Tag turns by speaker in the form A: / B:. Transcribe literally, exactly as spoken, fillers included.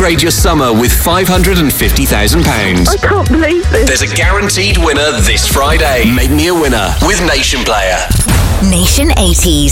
A: upgrade your summer with five hundred fifty thousand pounds.
B: I can't believe this.
A: There's a guaranteed winner this Friday. Make me a winner with Nation Player.
C: Nation eighties.